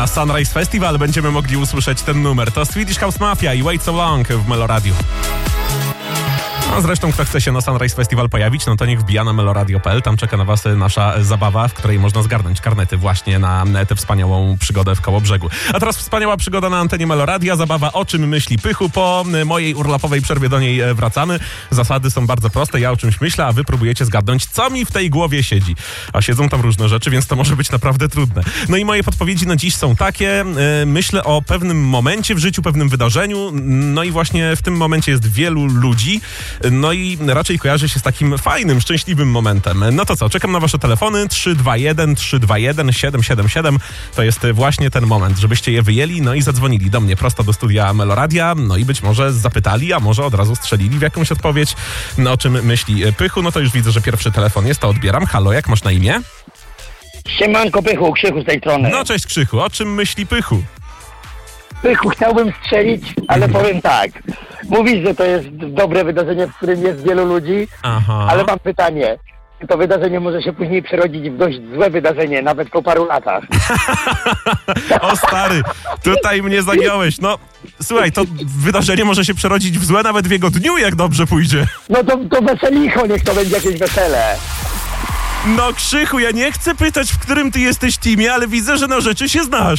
Na Sunrise Festival będziemy mogli usłyszeć ten numer. To Swedish House Mafia i Wait So Long w Meloradiu. No zresztą kto chce się na Sunrise Festival pojawić, no to niech wbija na meloradio.pl. Tam czeka na was nasza zabawa, w której można zgarnąć karnety właśnie na tę wspaniałą przygodę w Kołobrzegu. A teraz wspaniała przygoda na antenie Meloradia. Zabawa O czym myśli Pychu. Po mojej urlopowej przerwie do niej wracamy. Zasady są bardzo proste. Ja o czymś myślę, a wy próbujecie zgadnąć, co mi w tej głowie siedzi. A siedzą tam różne rzeczy, więc to może być naprawdę trudne. No i moje podpowiedzi na dziś są takie. Myślę o pewnym momencie w życiu, pewnym wydarzeniu. No i właśnie w tym momencie jest wielu ludzi. No i raczej kojarzy się z takim fajnym, szczęśliwym momentem. No to co, czekam na wasze telefony 321 321 777. To jest właśnie ten moment, żebyście je wyjęli, no i zadzwonili do mnie prosto do studia Meloradia, no i być może zapytali, a może od razu strzelili w jakąś odpowiedź, no o czym myśli Pychu. No to już widzę, że pierwszy telefon jest, to odbieram. Halo, jak masz na imię? Siemanko Pychu, Krzychu z tej strony. No cześć Krzychu, o czym myśli Pychu? Pychu, chciałbym strzelić, ale powiem tak. Mówisz, że to jest dobre wydarzenie, w którym jest wielu ludzi, Aha. ale mam pytanie. Czy to wydarzenie może się później przerodzić w dość złe wydarzenie, nawet po paru latach? O stary, tutaj mnie zagiąłeś. No słuchaj, to wydarzenie może się przerodzić w złe nawet w jego dniu, jak dobrze pójdzie. No to weselicho, niech to będzie jakieś wesele. No Krzychu, ja nie chcę pytać, w którym ty jesteś teamie, ale widzę, że na rzeczy się znasz.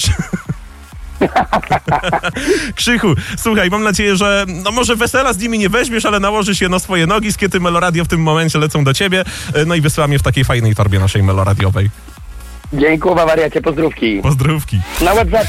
Krzychu, słuchaj, mam nadzieję, że no może wesela z nimi nie weźmiesz, ale nałożysz je na swoje nogi. Skiety Meloradio w tym momencie lecą do ciebie. No i wysyłam je w takiej fajnej torbie naszej meloradiowej. Dziękuję, wariacie, pozdrówki. Pozdrówki. Na WhatsApp.